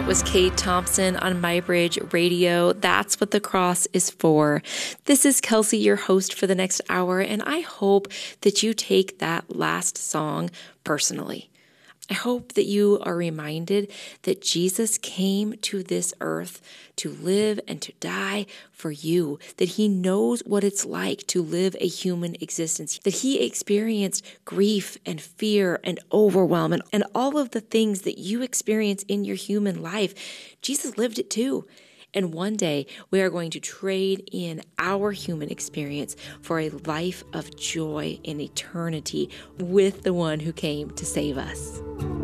Was Kate Thompson on MyBridge Radio. That's what the cross is for. This is Kelsey, your host for the next hour, and I hope that you take that last song personally. I hope that you are reminded that Jesus came to this earth to live and to die for you, that he knows what it's like to live a human existence, that he experienced grief and fear and overwhelm and all of the things that you experience in your human life. Jesus lived it too. And one day we are going to trade in our human experience for a life of joy in eternity with the one who came to save us.